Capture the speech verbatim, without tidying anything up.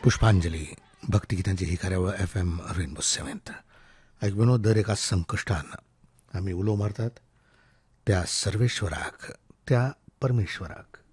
पुष्पांजली भक्तिगीतांची ही कार्यावळ F M rainbow seventh ऐकून दर एका संकश्टान आमी उलो मारतात त्या सर्वेश्वराक, त्या परमेश्वराक.